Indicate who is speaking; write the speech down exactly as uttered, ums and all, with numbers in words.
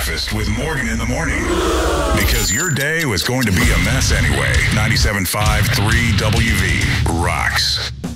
Speaker 1: Breakfast with Morgan in the morning. Because your day was going to be a mess anyway. ninety-seven point five, three W V rocks.